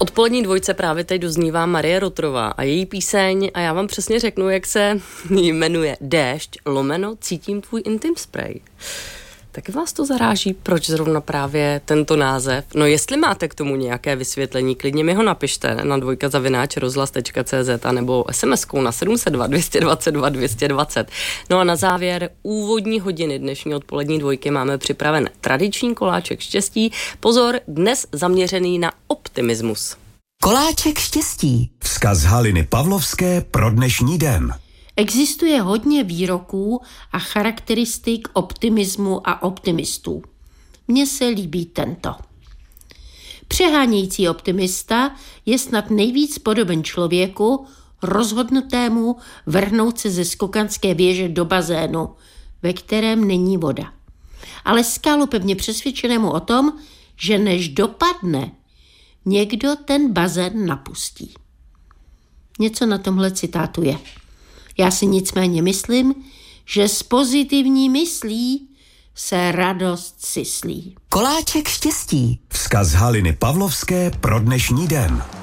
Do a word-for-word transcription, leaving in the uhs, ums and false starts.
odpolední dvojce právě teď doznívá Marie Rotrová a její píseň a já vám přesně řeknu, jak se jmenuje Déšť lomeno cítím tvůj intim spray. Tak vás to zaráží, proč zrovna právě tento název? No jestli máte k tomu nějaké vysvětlení, klidně mi ho napište na dvojka zavináč rozhlas tečka cé zet a nebo es em eskou na sedm set dva, dvě stě dvacet dva, dvě stě dvacet. No a na závěr úvodní hodiny dnešní odpolední dvojky máme připraven tradiční koláček štěstí. Pozor, dnes zaměřený na optimismus. Koláček štěstí. Vzkaz Haliny Pavlovské pro dnešní den. Existuje hodně výroků a charakteristik optimismu a optimistů. Mně se líbí tento. Přehánějící optimista je snad nejvíc podoben člověku rozhodnutému vrhnout se ze skokanské věže do bazénu, ve kterém není voda. Ale skálopevně přesvědčenému o tom, že než dopadne, někdo ten bazén napustí. Něco na tomhle citátu je. Já si nicméně myslím, že s pozitivní myslí se radost syslí. Koláček štěstí. Vzkaz Haliny Pavlovské pro dnešní den.